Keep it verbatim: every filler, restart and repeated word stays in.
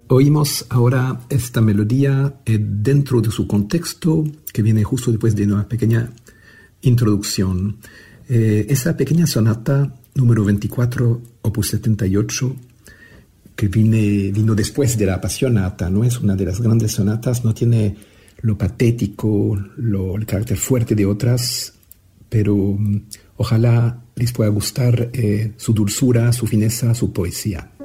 Oímos ahora esta melodía eh, dentro de su contexto, que viene justo después de una pequeña introducción. Eh, esa pequeña sonata número veinticuatro, opus setenta y ocho, que vine, vino después de la Appassionata, ¿no? Es una de las grandes sonatas, no tiene lo patético, lo, el carácter fuerte de otras, pero um, ojalá les pueda gustar eh, su dulzura, su fineza, su poesía.